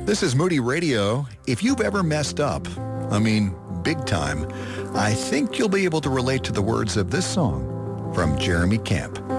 This is Moody Radio. If you've ever messed up, I mean, big time, I think you'll be able to relate to the words of this song from Jeremy Camp.